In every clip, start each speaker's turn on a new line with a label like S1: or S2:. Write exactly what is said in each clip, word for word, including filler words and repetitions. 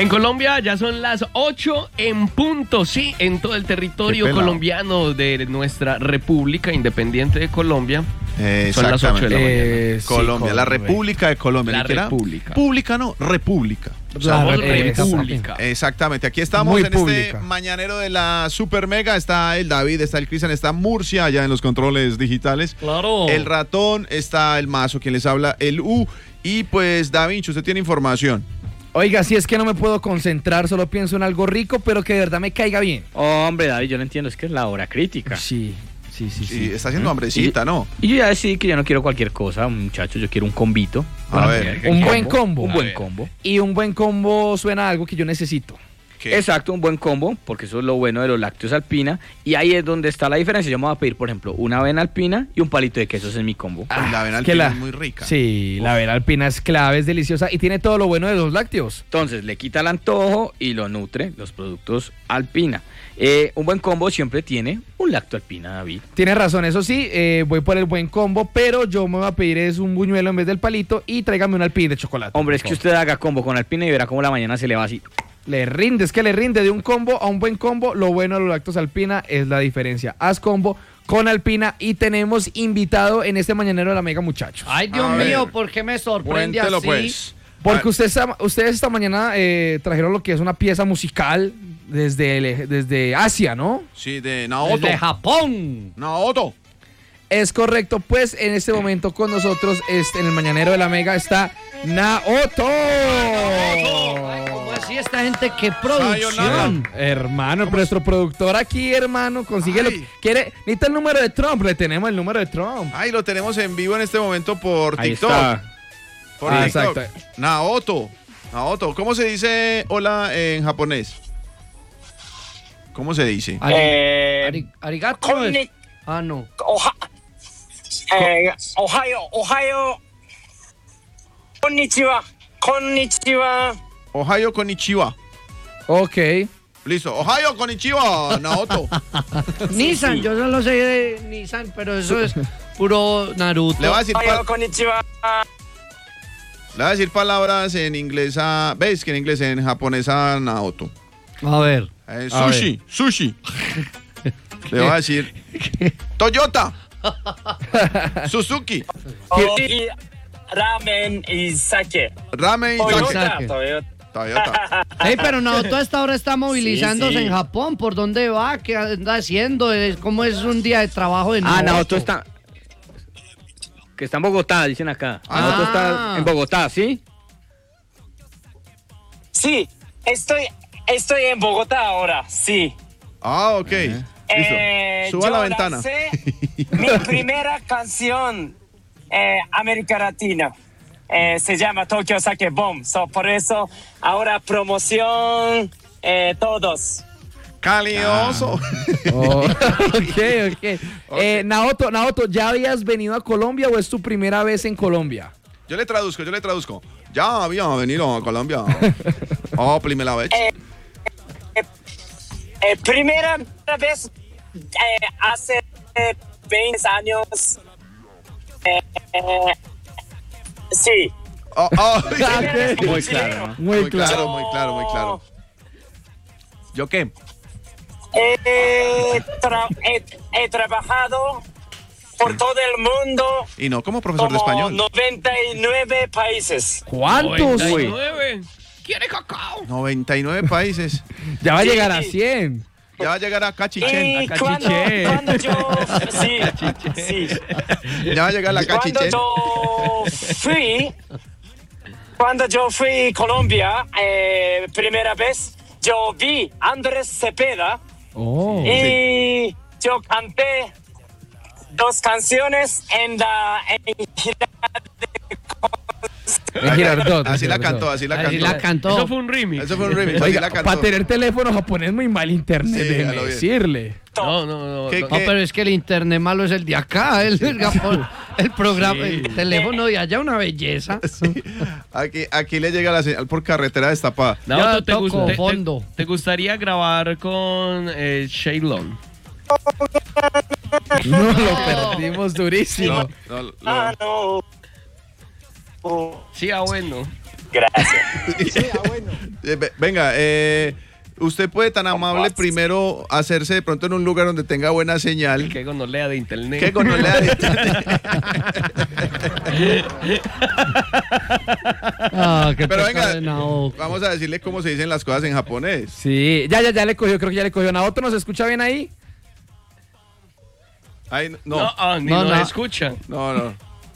S1: En Colombia ya son las ocho en punto, sí, en todo el territorio colombiano de nuestra República Independiente de Colombia.
S2: Eh,
S1: son las ocho de la mañana.
S2: Eh, sí, Colombia, la República de Colombia.
S1: La República.
S2: Pública no, República.
S1: Somos República.
S2: Exactamente, aquí estamos
S3: Muy
S2: en
S3: pública.
S2: este mañanero de la Super Mega. Está el David, está el Cristian, está Murcia allá en los controles digitales.
S1: Claro.
S2: El ratón, está el Mazo, quien les habla, el U. Y pues, Da Vinci, usted tiene información.
S3: Oiga, si es que no me puedo concentrar, solo pienso en algo rico, pero que de verdad me caiga bien.
S4: Oh, hombre, David, yo lo entiendo, es que es la hora crítica.
S3: Sí, sí, sí, sí.
S2: Sí, está haciendo hambrecita, ¿no?
S4: Y yo ya decidí que ya no quiero cualquier cosa, muchachos, yo quiero un combito.
S2: A ver.
S3: Un buen combo.
S4: Un buen combo.
S3: Y un buen combo suena a algo que yo necesito.
S2: ¿Qué?
S4: Exacto, un buen combo, porque eso es lo bueno de los lácteos Alpina. Y ahí es donde está la diferencia. Yo me voy a pedir, por ejemplo, una avena Alpina y un palito de quesos en mi combo.
S2: Pues la avena
S3: que
S2: alpina
S3: la-
S2: es muy rica.
S3: Sí, la avena alpina es clave, es deliciosa y tiene todo lo bueno de los lácteos.
S4: Entonces, le quita el antojo y lo nutre los productos Alpina. Eh, un buen combo siempre tiene un lácteo Alpina, David.
S3: Tienes razón, eso sí, eh, voy por el buen combo, pero yo me voy a pedir es un buñuelo en vez del palito y tráigame un alpín de chocolate.
S4: Hombre, es que usted haga combo con Alpina y verá cómo la mañana se le va así.
S3: Le rinde, es que le rinde de un combo a un buen combo. Lo bueno de los lácteos Alpina es la diferencia. Haz combo con Alpina y tenemos invitado en este mañanero de la Mega, muchachos.
S5: Ay, Dios
S2: A ver.
S5: mío, ¿por qué me sorprende
S2: Cuéntelo,
S5: así?
S2: pues.
S3: Porque
S2: Ah,
S3: ustedes, ustedes esta mañana eh, trajeron lo que es una pieza musical desde, el- desde Asia, ¿no?
S2: Sí, de Naoto.
S5: Desde Japón.
S2: Naoto.
S3: Es correcto, pues en este momento con nosotros este, en el mañanero de la Mega está Naoto.
S5: Ay, ¿cómo así esta gente? ¡Qué producción!
S2: Sayonara.
S3: Hermano, nuestro productor aquí, hermano, consigue lo
S2: Ay.
S3: que quiere. Necesita el número de Trump, le tenemos el número de Trump.
S2: Ay, lo tenemos en vivo en este momento por
S4: Ahí
S2: TikTok.
S4: está.
S2: Por
S3: Ah,
S2: TikTok.
S3: exacto.
S2: Naoto. Naoto. ¿Cómo se dice hola en japonés? ¿Cómo se dice?
S5: Ari-
S6: Eh,
S5: ari- arigato.
S6: Konni-
S5: es- Ah, no.
S6: Oha, eh, Ohayo, Ohayo, Konnichiwa, Konnichiwa.
S2: Ohio konnichiwa.
S3: Ok.
S2: Listo. Ohio konnichiwa, Naoto.
S5: Nissan, yo solo sé de Nissan, pero eso es puro Naruto.
S2: Le voy a decir,
S6: Ohayo,
S2: pa-
S6: Konnichiwa.
S2: le voy a decir palabras en inglés a... ¿Ves que en inglés, en japonés a Naoto?
S5: A ver.
S2: Eh,
S3: A
S2: sushi, sushi. Le voy a decir Toyota. Suzuki.
S6: Oh, y ramen y sake.
S2: Ramen y sake.
S6: Toyota,
S5: Sake.
S6: Toyota.
S2: Toyota.
S5: Ey, pero Naoto a esta hora está movilizándose
S6: Sí, sí.
S5: en Japón. ¿Por dónde va? ¿Qué anda haciendo? Es- ¿Cómo es un día de trabajo de Naoto?
S4: Ah, Naoto está... Que está en Bogotá, dicen acá.
S2: Ah.
S4: Naoto está en Bogotá, ¿sí?
S6: Sí, estoy, estoy en Bogotá ahora, sí.
S2: Ah, ok. Listo.
S6: Eh,
S2: Suba
S6: yo
S2: la ventana.
S6: lancé mi primera canción eh, América Latina. Eh, se llama Tokyo Sake Bomb. So, por eso, ahora promoción, eh, todos.
S2: Calioso.
S3: Oh, ok, ok. Eh, Naoto, Naoto, ¿ya habías venido a Colombia o es tu primera vez en Colombia?
S2: Yo le traduzco, yo le traduzco. Ya había venido a Colombia. Oh, primera vez.
S6: Eh, eh, primera vez eh, hace eh, veinte años. Eh, eh, sí.
S2: Oh, oh.
S3: Ok.
S4: Muy claro, ¿no?
S3: Muy
S2: Muy
S3: claro.
S2: claro, muy claro, muy claro. ¿Yo qué?
S6: Eh, tra- he, he trabajado por todo el mundo
S2: Y no como profesor de
S6: como
S2: español.
S6: noventa y nueve países.
S3: ¿Cuántos?
S1: noventa y nueve. ¿Quiere cacao?
S2: noventa y nueve países.
S3: Ya va a
S6: Sí.
S3: llegar a cien.
S2: Ya va a llegar a Cachichén.
S6: Y cuando,
S3: Cachiché.
S6: cuando yo sí, sí.
S2: Ya va a llegar la
S6: Cuando
S2: Cachichén.
S6: yo fui cuando yo fui a Colombia eh, primera vez, yo vi Andrés Cepeda
S3: Oh.
S6: y yo canté dos canciones en la en
S3: En Girardot.
S2: Así
S3: en
S2: la
S3: Girardot.
S2: cantó, así la
S5: Así
S2: cantó.
S5: la cantó.
S1: Eso fue un remix.
S2: Eso fue un remix, así
S3: Oiga,
S2: la cantó.
S3: para tener teléfono japonés muy mal internet,
S2: Sí,
S3: déjeme
S2: a lo bien.
S3: decirle.
S1: No, no, no.
S2: ¿Qué-
S1: no.
S5: No,
S2: qué?
S5: pero es que el internet malo es el de acá, el, el, Japón, el programa,
S1: Sí.
S5: el teléfono de allá, una belleza.
S2: Sí. Aquí, aquí le llega la señal por carretera destapada.
S1: Naoto,
S5: Yo
S1: ¿te,
S5: toco
S1: gusta- te-
S5: fondo.
S1: te- te gustaría grabar con eh, Shailon?
S3: No, lo perdimos durísimo.
S2: No, no,
S6: ah, no. Oh.
S1: Sí, ah, bueno.
S6: Gracias.
S2: Eh, ve- Venga, eh, usted puede tan amable primero hacerse de pronto en un lugar donde tenga buena señal.
S1: Que gonorrea de internet.
S2: ¿Qué gonorrea de internet?
S5: Ah, qué
S2: Pero
S5: pecado
S2: venga,
S5: de Naoko.
S2: vamos a decirle cómo se dicen las cosas en japonés.
S3: Sí, ya, ya, ya le cogió, creo que ya le cogió. ¿Naoto nos escucha bien ahí?
S2: Ay,
S1: No,
S2: no,
S1: ah, ni
S5: No,
S1: nos
S5: no.
S1: escuchan.
S2: no, no.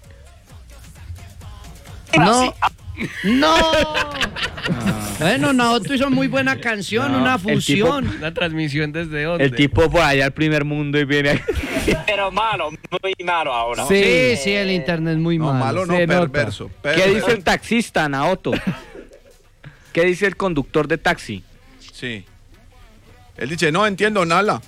S5: No. No. Bueno, Naoto hizo muy buena canción,
S4: No,
S5: una
S4: el tipo-
S5: fusión.
S1: Una transmisión desde dónde.
S4: El tipo por allá al primer mundo y viene aquí.
S6: Pero malo, muy malo ahora.
S5: Sí, sí, el internet es muy
S2: No,
S5: malo.
S2: malo no,
S3: se nota.
S2: perverso.
S4: ¿Qué
S2: perverso.
S4: dice el taxista, Naoto? ¿Qué dice el conductor de taxi?
S2: Sí. Él dice, no entiendo nada.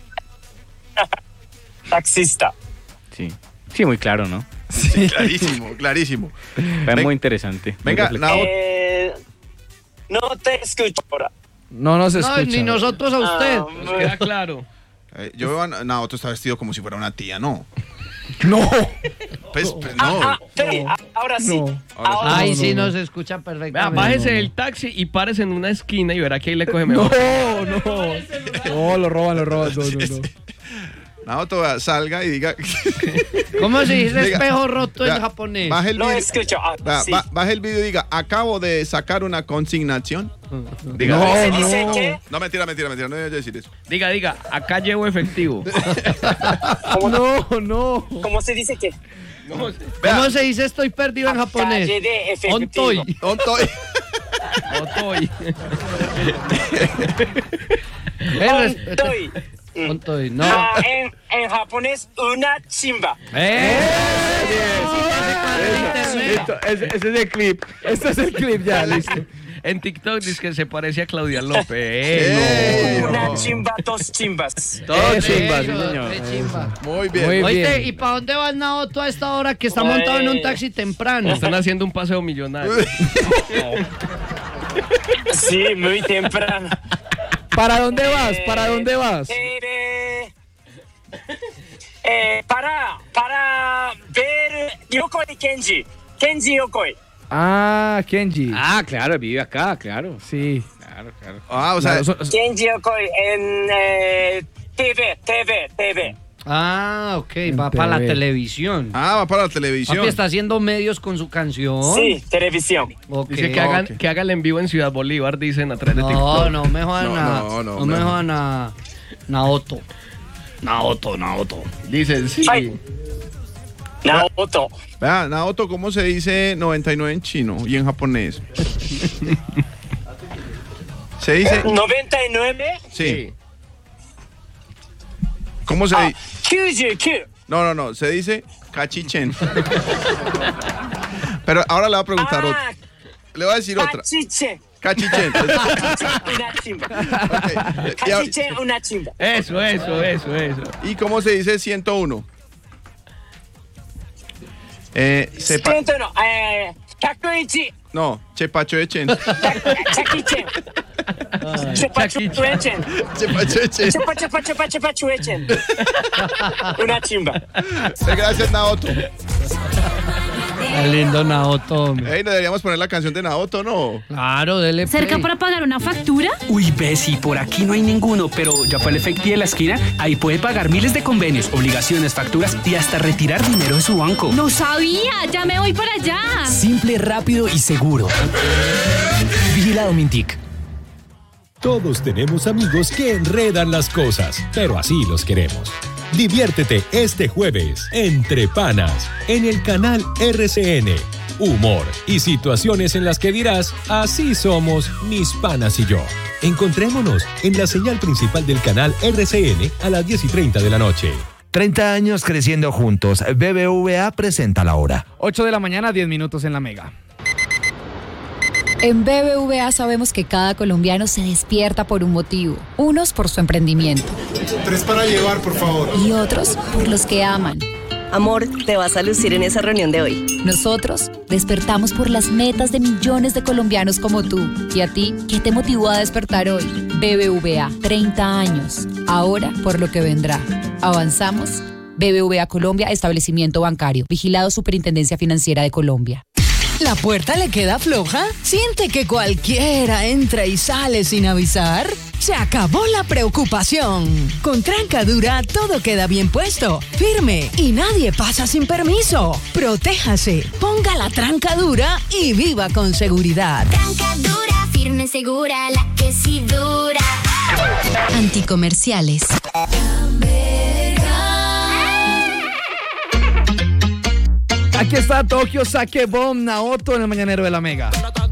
S6: Taxista.
S4: Sí. Sí, muy claro, ¿no?
S2: Sí, clarísimo, clarísimo.
S4: Fue
S2: Ven-
S4: muy interesante. muy
S2: Venga,
S4: reflexivo.
S2: Nao,
S6: Eh, no te escucho ahora.
S3: No nos
S5: No,
S3: escucha.
S5: ni nosotros a usted.
S6: Ah,
S1: Nos queda claro.
S2: eh, yo veo a Naoto está vestido como si fuera una tía, ¿no?
S3: No.
S2: Pues, pues,
S6: ah,
S2: no.
S6: ah, pero, ah, ahora sí.
S3: No.
S6: Ahora
S5: Ay,
S3: no,
S5: sí,
S3: no.
S5: nos escucha
S1: Vea,
S5: perfectamente.
S1: bájese
S5: No,
S1: del taxi y párese en una esquina y verá que ahí le coge
S3: No,
S1: mejor.
S3: no. No, lo roban, lo roban. No, no, no.
S2: Naoto, vea, salga y diga.
S5: no. ¿Cómo se dice
S2: Diga,
S5: espejo roto
S2: vea,
S5: en japonés?
S2: Baje el
S6: lo
S2: video.
S6: escucho. Ah,
S2: Vea,
S6: sí.
S2: ba- baje el video y diga, acabo de sacar una consignación. Diga,
S3: No,
S6: ¿Se
S3: no.
S6: dice qué?
S2: No, mentira, mentira, mentira, no voy a decir eso.
S1: Diga, diga, acá llevo efectivo.
S3: No, no.
S6: ¿Cómo se dice qué?
S1: No,
S5: ¿Cómo se dice estoy perdido en japonés?
S6: Calle de efectivo.
S5: Ontoy.
S2: Ontoy.
S1: no estoy.
S5: Eh, res-
S6: Ontoy. Mm.
S5: Ontoy, no.
S6: Ah, en, en japonés, una chimba.
S5: ¡Eh!
S4: Listo, ese, ese es el clip.
S3: Este es el clip ya, listo.
S1: En TikTok dice que se parece a Claudia López.
S2: Eh,
S1: Eh,
S6: Una
S2: no.
S6: chimba, dos chimbas.
S4: Todo
S3: Eso,
S4: chimba, sí,
S5: Eso,
S4: señor.
S5: qué chimba.
S2: Muy bien.
S3: Muy
S5: Oíste,
S3: bien.
S5: ¿y para dónde vas, Naoto, a esta hora que está montado en un taxi temprano?
S1: Están haciendo un paseo millonario.
S6: Sí, muy temprano.
S3: ¿Para dónde vas? ¿Para dónde vas?
S6: Eh, eh, para, para ver Yokoi Kenji. Kenji Yokoi.
S3: Ah, Kenji.
S4: Ah, claro, él vive acá, claro.
S3: Sí.
S4: Claro, claro.
S2: Ah, o sea,
S3: Claro, so- so-
S6: Kenji Yokoi en eh, T V, T V, T V.
S5: Ah, ok,
S3: En
S5: va para la
S3: T V.
S5: televisión.
S2: ah, va para la televisión.
S5: Papi está haciendo medios con su canción.
S6: Sí, televisión.
S5: Ok.
S1: Dice que hagan,
S2: ok.
S1: que haga el en vivo en Ciudad Bolívar, dicen a través de
S5: No,
S1: TikTok.
S5: no me jodan
S2: No,
S5: a.
S2: no, no,
S5: No me
S2: no.
S5: jodan a. Naoto. Naoto, Naoto.
S1: Dicen, sí.
S6: Ay. Naoto.
S2: Vea, Naoto, ¿cómo se dice noventa y nueve en chino y en japonés? Se dice.
S6: noventa y nueve.
S2: Sí. ¿Cómo se
S6: Ah,
S2: dice?
S6: noventa y nueve.
S2: No, no, no. Se dice cachichen. Pero ahora le voy a preguntar otra.
S6: Ah,
S2: Le voy a decir otra.
S6: cachiche.
S2: Cachichen.
S6: Una chimba.
S2: Ok. Y ahora-
S6: Cachiche, una chimba.
S1: Eso, eso, eso, eso.
S2: ¿Y cómo se dice ciento uno? Eh, sepa,
S6: ciento uno. Eh, ciento uno.
S2: no, chepachoechen.
S6: Chakichen. Chepachuechen.
S2: Chepachoechen.
S6: Chupa, chupa, chupa, chupa, chuechen. Una chimba.
S2: Gracias, Naoto.
S5: Qué lindo Naoto. hombre.
S2: Ey, deberíamos poner la canción de Naoto, ¿no?
S5: Claro, dele
S7: ¿Cerca
S5: play.
S7: para pagar una factura?
S8: Uy, Bessie, por aquí no hay ninguno, pero ya fue el efectivo de la esquina. Ahí puede pagar miles de convenios, obligaciones, facturas y hasta retirar dinero de su banco.
S7: No sabía, ya me voy para allá.
S8: Simple, rápido y seguro. Vigilado Mintic.
S9: Todos tenemos amigos que enredan las cosas, pero así los queremos. Diviértete este jueves, Entre Panas, en el canal R C N. Humor y situaciones en las que dirás, así somos mis panas y yo. Encontrémonos en la señal principal del canal R C N a las diez y treinta de la noche.
S10: treinta años creciendo juntos. B B V A presenta la hora.
S3: ocho de la mañana, diez minutos en la Mega.
S11: En B B V A sabemos que cada colombiano se despierta por un motivo. Unos por su emprendimiento.
S12: Tres para llevar, por favor.
S11: Y otros por los que aman.
S13: Amor, te vas a lucir en esa reunión de hoy.
S11: Nosotros despertamos por las metas de millones de colombianos como tú. ¿Y a ti qué te motivó a despertar hoy? B B V A, treinta años. Ahora por lo que vendrá. ¿Avanzamos? B B V A Colombia, establecimiento bancario. Vigilado Superintendencia Financiera de Colombia.
S14: ¿La puerta le queda floja? ¿Siente que cualquiera entra y sale sin avisar? Se acabó la preocupación. Con Trancadura todo queda bien puesto, firme y nadie pasa sin permiso. Protéjase, ponga la trancadura y viva con seguridad.
S15: Trancadura, firme, segura, la que sí dura.
S11: Anticomerciales.
S3: Aquí está Tokio Sake Bomb Naoto en el Mañanero de la Mega.